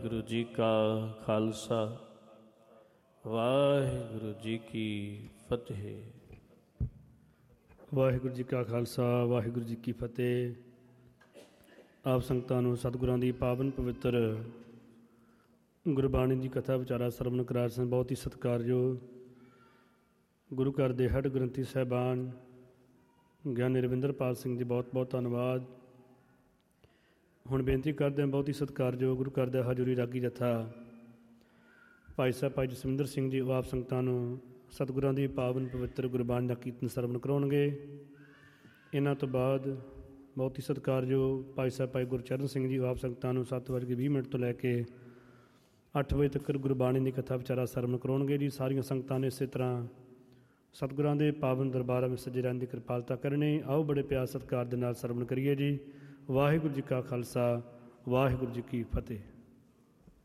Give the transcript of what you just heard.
ਗੁਰੂ ਜੀ ਕਾ ਖਾਲਸਾ ਵਾਹਿਗੁਰੂ ਜੀ ਕੀ ਫਤਿਹ। ਵਾਹਿਗੁਰੂ ਜੀ ਕਾ ਖਾਲਸਾ ਵਾਹਿਗੁਰੂ ਜੀ ਕੀ ਫਤਿਹ। ਆਪ ਸੰਗਤਾਂ ਨੂੰ ਸਤਿਗੁਰਾਂ ਦੀ ਪਾਵਨ ਪਵਿੱਤਰ ਗੁਰਬਾਣੀ ਦੀ ਕਥਾ ਵਿਚਾਰਾ ਸਰਵਣ ਕਰਾ ਸਨ। ਬਹੁਤ ਹੀ ਸਤਿਕਾਰਯੋਗ ਗੁਰੂ ਘਰ ਦੇ ਹੈੱਡ ਗ੍ਰੰਥੀ ਸਾਹਿਬਾਨ ਗਿਆਨੀ ਰਵਿੰਦਰਪਾਲ ਸਿੰਘ ਜੀ, ਬਹੁਤ ਬਹੁਤ ਧੰਨਵਾਦ। ਹੁਣ ਬੇਨਤੀ ਕਰਦੇ ਹਾਂ ਬਹੁਤ ਹੀ ਸਤਿਕਾਰਯੋਗ ਗੁਰੂ ਘਰ ਦਾ ਹਜ਼ੂਰੀ ਰਾਗੀ ਜਥਾ ਭਾਈ ਸਾਹਿਬ ਭਾਈ ਜਸਵਿੰਦਰ ਸਿੰਘ ਜੀ, ਉਹ ਆਪ ਸੰਗਤਾਂ ਨੂੰ ਸਤਿਗੁਰਾਂ ਦੀ ਪਾਵਨ ਪਵਿੱਤਰ ਗੁਰਬਾਣੀ ਦਾ ਕੀਰਤਨ ਸਰਵਣ ਕਰਾਉਣਗੇ। ਇਹਨਾਂ ਤੋਂ ਬਾਅਦ ਬਹੁਤ ਹੀ ਸਤਿਕਾਰਯੋਗ ਭਾਈ ਸਾਹਿਬ ਭਾਈ ਗੁਰਚਰਨ ਸਿੰਘ ਜੀ, ਉਹ ਆਪ ਸੰਗਤਾਂ ਨੂੰ 7:20 ਤੋਂ ਲੈ ਕੇ 8 ਵਜੇ ਤੱਕ ਗੁਰਬਾਣੀ ਦੀ ਕਥਾ ਵਿਚਾਰਾ ਸਰਵਣ ਕਰਾਉਣਗੇ ਜੀ। ਸਾਰੀਆਂ ਸੰਗਤਾਂ ਨੇ ਇਸੇ ਤਰ੍ਹਾਂ ਸਤਿਗੁਰਾਂ ਦੇ ਪਾਵਨ ਦਰਬਾਰਾਂ ਵਿੱਚ ਸੱਜੇ ਰਹਿਣ ਦੀ ਕਿਰਪਾਲਤਾ ਕਰਨੀ। ਆਓ ਬੜੇ ਪਿਆਰ ਸਤਿਕਾਰ ਦੇ ਨਾਲ ਸਰਵਣ ਕਰੀਏ ਜੀ। ਵਾਹਿਗੁਰੂ ਜੀ ਕਾ ਖਾਲਸਾ ਵਾਹਿਗੁਰੂ ਜੀ ਕੀ ਫਤਿਹ।